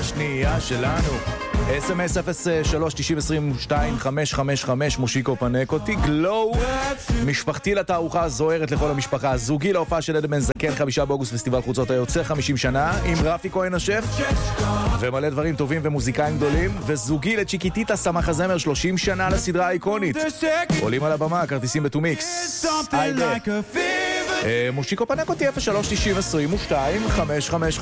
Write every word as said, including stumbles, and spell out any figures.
השנייה שלנו. אס אם אס אפס שלוש תשעים עשרים ושתיים חמש חמש חמש. מושיקו פנק אותי גלו משפחתי לתערוכה הזוהרת לכל המשפחה. זוגי להופעה של אדם בן זקן חמישה באוגוסט פסטיבל חוצות היוצא חמישים שנה עם רפי כהן השף ומלא דברים טובים ומוזיקאים גדולים. וזוגי לצ'יקיטיטה סמך הזמר שלושים שנה לסדרה האיקונית. עולים על הבמה כרטיסים בטומיקס. מושיקו פנק אותי אפס שלוש תשעים עשרים ושתיים חמש חמש